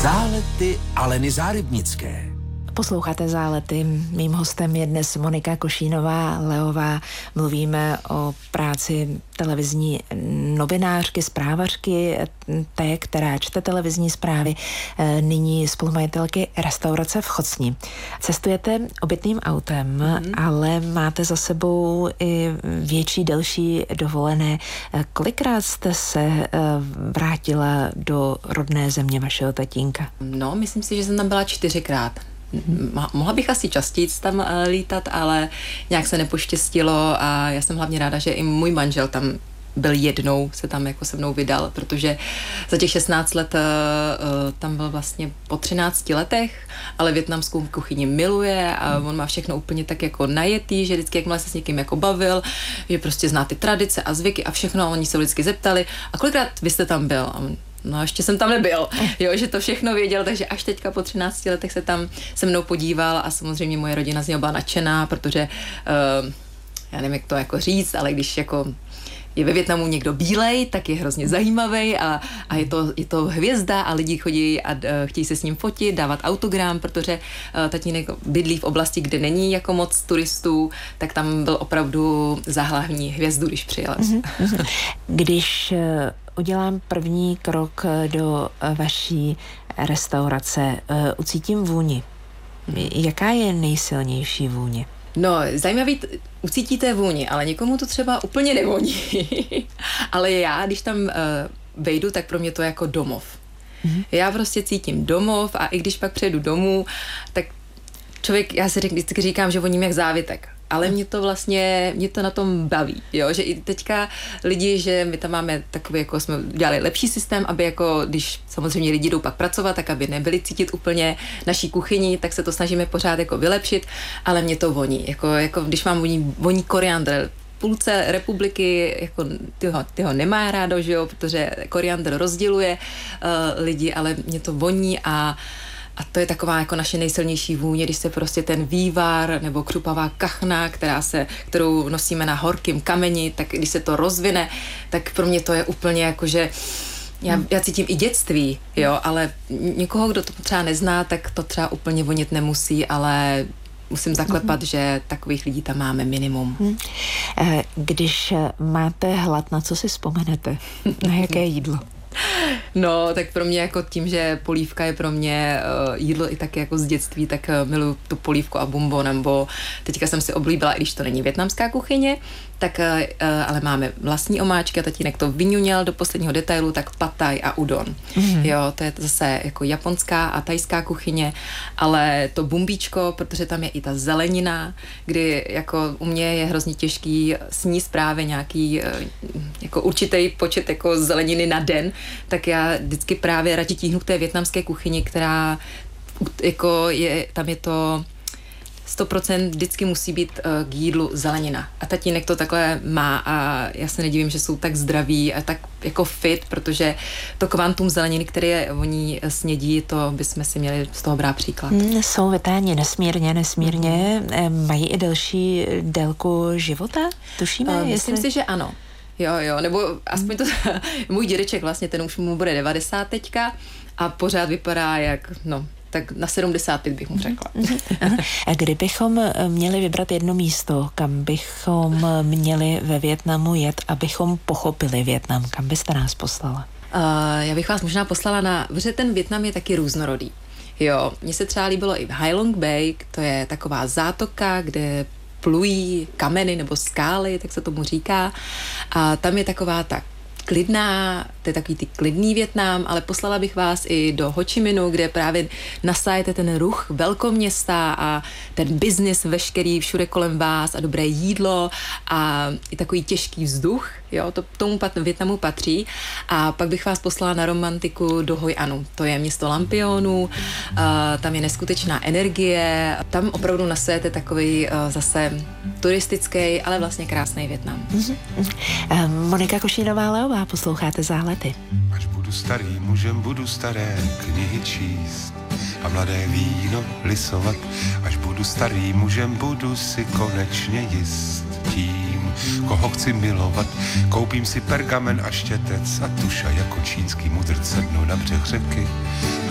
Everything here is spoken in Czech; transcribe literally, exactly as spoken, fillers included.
Zálety Aleny Zárybnické. Posloucháte Zálety. Mým hostem je dnes Monika Košínová-Leová. Mluvíme o práci televizní novinářky, zprávařky, té, která čte televizní zprávy, nyní spolumajitelky restaurace v Chocni. Cestujete obytným autem, mm. ale máte za sebou i větší, delší dovolené. Kolikrát jste se vrátila do rodné země vašeho tatínka? No, myslím si, že jsem tam byla čtyřikrát. Mohla bych asi častěji tam lítat, ale nějak se nepoštěstilo a já jsem hlavně ráda, že i můj manžel tam byl jednou, se tam jako se mnou vydal, protože za těch šestnáct let uh, tam byl vlastně po třinácti letech, ale vietnamskou kuchyni miluje a on má všechno úplně tak jako najetý, že vždycky, jakmile se s někým jako bavil, že prostě zná ty tradice a zvyky a všechno a oni se vždycky zeptali, a kolikrát vy jste tam byl? A on, no ještě jsem tam nebyl, jo, že to všechno věděl, takže až teďka po třinácti letech se tam se mnou podíval a samozřejmě moje rodina z něho byla nadšená, protože uh, já nevím, jak to jako říct, ale když jako je ve Vietnamu někdo bílej, tak je hrozně zajímavý a, a je, to, je to hvězda a lidi chodí a uh, chtějí se s ním fotit, dávat autogram, protože uh, tatínek bydlí v oblasti, kde není jako moc turistů, tak tam byl opravdu za hlavní hvězdu, když přijel. Mm-hmm. Když uh, udělám první krok do uh, vaší restaurace, uh, ucítím vůni. Jaká je nejsilnější vůně? No, zajímavý, t- ucítíte vůni, ale někomu to třeba úplně nevoní. Ale já, když tam uh, vejdu, tak pro mě to je jako domov. Mm-hmm. Já prostě cítím domov a i když pak přijedu domů, tak člověk, já si řek, vždycky říkám, že voním jak závitek. Ale mě to vlastně, mě to na tom baví, jo, že i teďka lidi, že my tam máme takový, jako jsme udělali lepší systém, aby jako, když samozřejmě lidi jdou pak pracovat, tak aby nebyli cítit úplně naší kuchyni, tak se to snažíme pořád jako vylepšit, ale mě to voní, jako, jako když mám voní, voní koriandr, půlce republiky, jako ty ho, ty ho nemá rádo, že jo, protože koriandr rozděluje uh, lidi, ale mě to voní a A to je taková jako naše nejsilnější vůně, když se prostě ten vývar nebo křupavá kachna, která se, kterou nosíme na horkým kameni, tak když se to rozvine, tak pro mě to je úplně jako, že já, já cítím i dětství, jo, ale někoho, kdo to třeba nezná, tak to třeba úplně vonit nemusí, ale musím zaklepat, mm. že takových lidí tam máme minimum. Mm. Když máte hlad, na co si vzpomenete? Na jaké jídlo? No, tak pro mě jako tím, že polívka je pro mě uh, jídlo i taky jako z dětství, tak uh, miluju tu polívku a bumbon, nebo teďka jsem si oblíbila, i když to není vietnamská kuchyně, tak uh, ale máme vlastní omáčky a tatínek to vyňuněl do posledního detailu, tak pad thai a udon. Mm-hmm. Jo, to je zase jako japonská a thajská kuchyně, ale to bumbíčko, protože tam je i ta zelenina, kdy jako u mě je hrozně těžký sníst právě nějaký uh, jako určitý počet jako zeleniny na den, tak já vždycky právě radši tíhnu k té vietnamské kuchyni, která jako je, tam je to sto procent vždycky musí být uh, k jídlu zelenina. A tatínek to takhle má a já se nedivím, že jsou tak zdraví a tak jako fit, protože to kvantum zeleniny, které oni snědí, to bychom si měli z toho brát příklad. Mm, jsou vytáni nesmírně, nesmírně. Mm. Mají i delší délku života? Tušíme? Uh, myslím jestli... si, že ano. Jo, jo, nebo aspoň to, můj dědeček vlastně, ten už mu bude devadesát teďka a pořád vypadá jak, no, tak na sedmdesát pět bych mu řekla. A kdybychom měli vybrat jedno místo, kam bychom měli ve Vietnamu jet, abychom pochopili Vietnam, kam byste nás poslala? Uh, já bych vás možná poslala na, protože ten Vietnam je taky různorodý. Jo, mně se třeba líbilo i v Ha Long Bay, to je taková zátoka, kde plují kameny nebo skály, tak se tomu říká. A tam je taková ta klidná, to je takový ty klidný Vietnam, ale poslala bych vás i do Ho Chi Minhu, kde právě nasájete ten ruch velkoměsta a ten biznis veškerý všude kolem vás a dobré jídlo a i takový těžký vzduch, jo, to tomu pat, Vietnamu patří. A pak bych vás poslala na romantiku do Hoi Anu, to je město lampionů, uh, tam je neskutečná energie, tam opravdu nasájete takový uh, zase turistický, ale vlastně krásný Vietnam. Mm-hmm. Uh, Monika Košínová-Leová, posloucháte Zálety. Až budu starý mužem, budu staré knihy číst a mladé víno lisovat. Až budu starý mužem, budu si konečně jist tím, koho chci milovat. Koupím si pergamen a štětec a tuša jako čínský mudrc sednu na břeh řeky